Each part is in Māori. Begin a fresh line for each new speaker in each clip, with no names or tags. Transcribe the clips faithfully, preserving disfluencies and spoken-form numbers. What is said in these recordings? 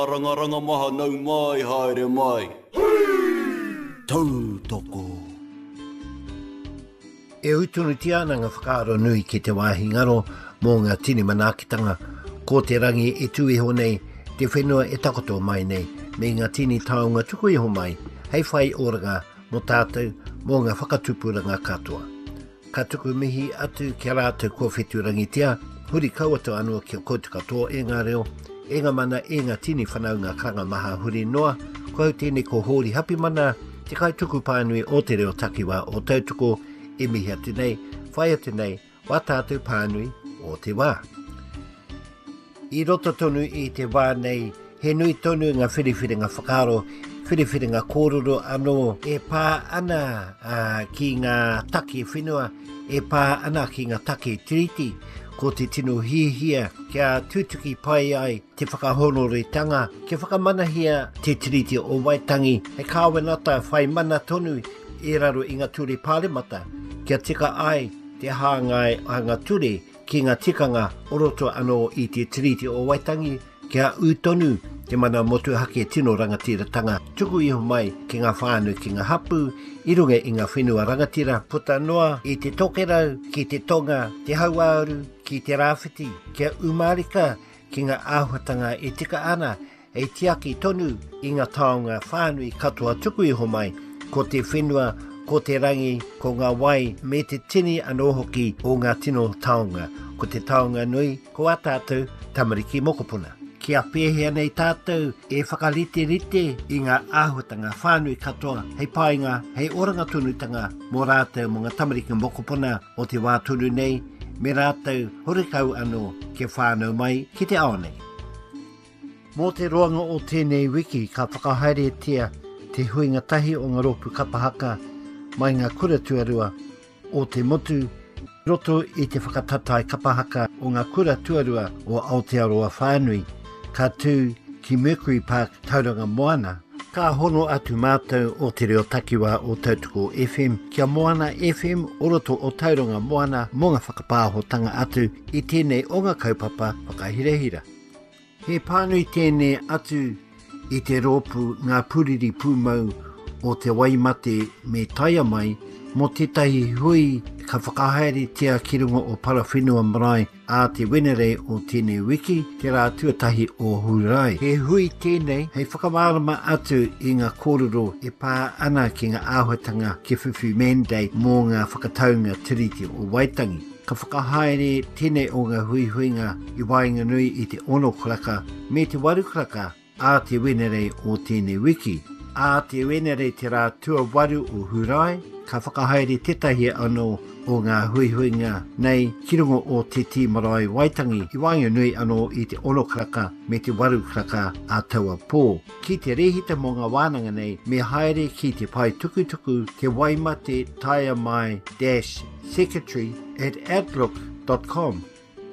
Rangaranga maha nau mai, haere mai.
Tau toko. E uitunu tia na ngā whakaaro nui ki te wāhi ngaro mō ngā tini manakitanga. Ko te rangi e tui ho nei, te whenua e takoto mai nei, me ngā tini taonga tuku iho mai, hei whai oraga mō tātou mō ngā whakatupuranga katoa. Ka tuku mihi atu ki rātou kua whetu rangitia, huri kauato anua ki o koutu katoa e ngā reo, e ngā mana e ngā tini whanau ngā karanga maha huri noa, ko hau tēne ko hōri hapi mana, te kai tuku pānui o te reo takiwa o tautuko, e mihi atu nei, whai atu nei, wā tātou pānui o te wā. I roto tonu i te wā nei, he nui tonu ngā whiriwhiri ngā whakaro, whiriwhiri ngā kōrero anō, e pā ana uh, ki ngā taki whenua, e pā ana ki ngā taki tiriti, ko te tino hihia, kia tūtuki pai ai te whakahonoretanga, kia whakamanahia te tiriti o Waitangi, he kāwenata whai mana tonu e raro i ngā ture pālemata, kia tika ai te hāngai a ngā ture ki ngā tikanga oroto anō i te tiriti o Waitangi, kia utonu te mana motu hake tino rangatiratanga, tuku iho mai ki ngā whānu ki ngā hapu, i runga i ngā whenua rangatira, puta noa i te tokerau, ki te tonga, te hauauru, ki te rāwhiti, kia umarika, ki ngā āhuatanga e tika ana, e tiaki tonu i ngā taonga whānui katoa tuku iho mai, ko te whenua, ko te rangi, ko ngā wai, me te tini anō hoki o ngā tino taonga, ko te taonga nui, ko a tātou tamariki mokopuna. Kia pēhea nei tātou e whakarite rite i ngā āhuatanga whānui katoa, hei pāinga, hei oranga tunutanga mō rātou mō ngā tamariki mokopuna o te wā tunu nei, me rātou horikau anō ke whānau mai ki te ao nei. Mō te roanga o tēnei wiki ka whakahaere tia te huinga tahi o ngā ropu kapahaka mai ngā kura tuarua o te motu roto i te whakatatai kapahaka o ngā kura tuarua o Aotearoa whānui ka tū ki Mercury Park tauranga Moana. Ka hono atu mātou o te reo takiwa o Tautuko F M, kia Moana F M oroto o tauranga Moana mō ngā whakapāhotanga atu i tēnei o ngā kaupapa whakahirehira. He pānui tēnei atu i te rōpu ngā puriri pūmau o te waimate me taia mai mo tētahi hui ka whakahaere tia ki runga o Parawhenua Marae a te wenere o tēnei wiki te rā tuatahi o Hurai. He hui tēnei hei whakamārama atu i ngā kōrero e pā ana ki ngā āhuatanga ki Whiwhi Mandei mō ngā whakataunga tiriti o Waitangi. Ka whakahaere tēnei o ngā hui huinga i wainga nui i te ono kraka me te waru kraka a te wenere o tēnei wiki. A te wenere te rā tua waru o Hurai, ka whakahaere tetahi anō o ngā huihuinga nei ki runga o te ti marae Waitangi i wainga nui anō i te ono kraka me te waru kraka a taua pō. Ki te rehita mō ngā wānanga nei me haere ki te pai tukutuku te waimate taia mai dash secretary at outlook dot com.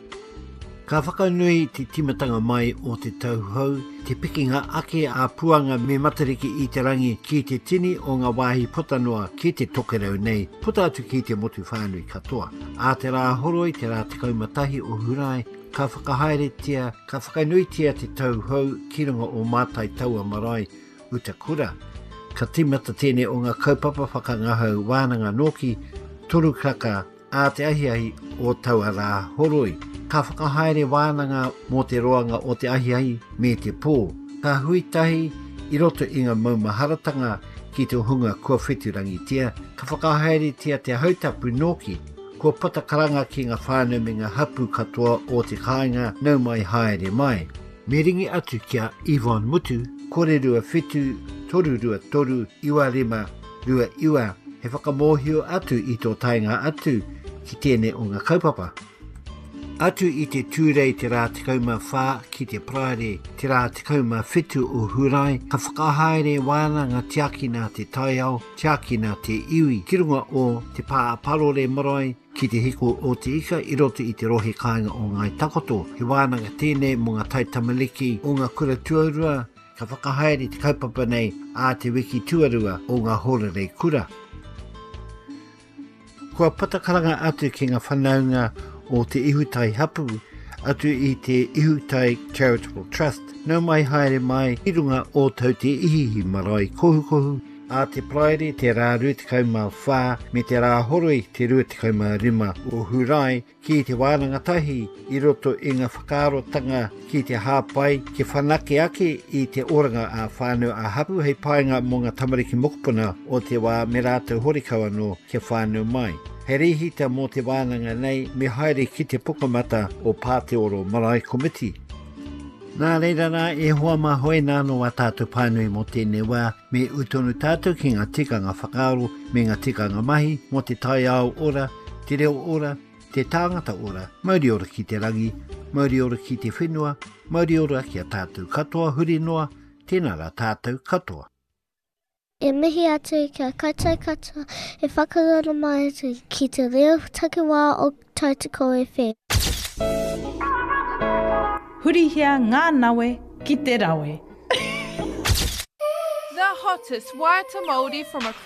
Ka whakanui te timatanga mai o te tauhou, te pikinga ake a puanga me matariki i te rangi ki te tini o ngā wāhi potanoa ki te tokerau nei, puta atu ki te motu whānui katoa. A te rā horoi, te rā te kaumatahi o Hurai, ka whakahaere tia, ka whakanui tia te tauhou ki runga o Mātai Taua Marae, Utakura. Ka timata tēnei o ngā kaupapa whakangahau wānanga noki, toru kraka, a te ahiahi o taua rā horoi. Ka whakahaere wānanga mō te roanga o te ahiahi me te pō. Ka huitahi i roto i ngā maumaharatanga ki te hunga kua wheturangi tia. Ka whakahaere tia te hautapu noki, kua patakaranga ki ngā whānau me ngā hapu katoa o te kāinga nau mai haere mai. Me ringi atu kia Yvonne Mutu, kore rua whetu, toru rua toru, iwa rima, rua iwa, he whakamohio atu i tō tainga atu ki tēnei o ngā kaupapa. Atu i te tūrei te rā tikauma whā ki te praere, te rā tikauma whetu o Hurai, ka whakahaere wānanga tiakina te taiao, tiakina te iwi, ki runga o te pā parore marae, ki te hiko o te ika i roto i te rohe kāinga o ngai takoto. He wānanga tēnei mō ngā taitamaliki o ngā kura tuarua, ka whakahaere te kaupapa nei a te wiki tuarua o ngā horere kura. Kua patakaranga atu ki ngā whanaunga o te ihutai hapu atu i te Ihutai Charitable Trust. Nau mai haere mai i runga o tau te ihihi marae kohu kohu. A te praere te rā ruatikau mā whā me te rā horoi te ruatikau mā rima o hurai ki te wānanga tahi i roto i ngā whakaarotanga ki te hāpai ke whanake ake i te oranga a whānau a hapu hei paenga mō ngā tamariki mokupuna o te wā me rātou horikawa no ke whānau mai. He rihita mō te wānanga nei me haere ki te pukamata o Pāteoro Marae Komiti. Nā reira rā e hoa mā hoe nāno a tātou pānui mō tēnei wā me utonu tātou ki ngā tikanga whakaaro me ngā tikanga mahi mō te tai ao ora, te reo ora, te tāngata ora, mauri ora ki te rangi, mauri ora ki te whenua, mauri ora ki a tātou katoa huri noa, tēnā rā tātou katoa.
E mihi atu kia kaitai katoa e whakarara mai atu ki te reo takiwā o Tautoko F M.
Hurihia ngā nawe ki te rawe.
The hottest Waiata Māori from across